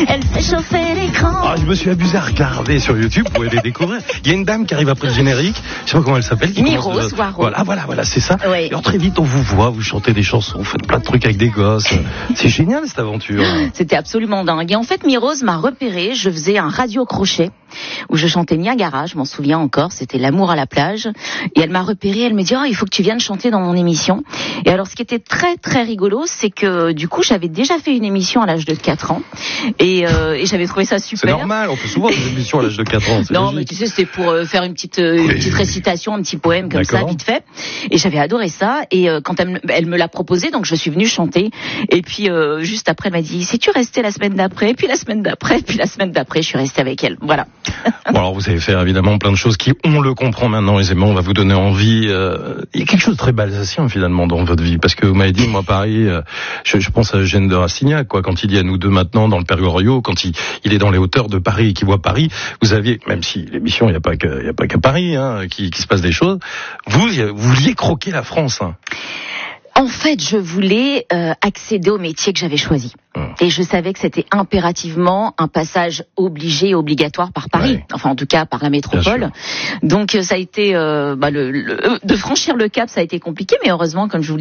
Elle fait chauffer l'écran. Ah, je me suis abusé à regarder sur YouTube, vous pouvez les découvrir. Il y a une dame qui arrive après le générique, je sais pas comment elle s'appelle. Mirose Waro. Voilà, c'est ça. Oui. Et alors très vite, on vous voit, vous chantez des chansons, vous faites plein de trucs avec des gosses. C'est génial cette aventure. C'était absolument dingue. Et en fait, Mirose m'a repéré. Je faisais un radio-crochet où je chantais Niagara, je m'en souviens encore. C'était L'amour à la plage. Et elle m'a repéré. Elle me dit, il faut que tu viennes chanter dans mon émission. Et alors, ce qui était très, très rigolo, c'est que du coup, j'avais déjà fait une émission à l'âge de 4 ans. Et j'avais trouvé ça super. C'est normal, on fait souvent des émissions à l'âge de 4 ans. Non, mais tu sais, c'était pour faire une petite récitation, un petit poème comme ça, vite fait. Et j'avais adoré ça. Et quand elle me l'a proposé, donc je suis venue chanter. Et puis, juste après, elle m'a dit, sais-tu rester la semaine d'après, puis la semaine d'après, puis la semaine d'après, je suis restée avec elle. Voilà. Bon, alors vous savez faire évidemment plein de choses qui, on le comprend maintenant aisément, on va vous donner envie. Il y a quelque chose de très balsacien finalement dans votre vie, parce que vous m'avez dit, moi Paris, je pense à Eugène de Rastignac, quoi, quand il dit à nous deux maintenant dans le Père Goriot, quand il est dans les hauteurs de Paris et qu'il voit Paris, vous aviez, même si l'émission, il n'y a pas qu'à Paris, qui se passe des choses, vous vouliez croquer la France. En fait, je voulais accéder au métier que j'avais choisi. Et je savais que c'était impérativement un passage obligatoire par Paris. Ouais. Enfin, en tout cas, par la métropole. Donc, ça a été... de franchir le cap, ça a été compliqué, mais heureusement, comme je vous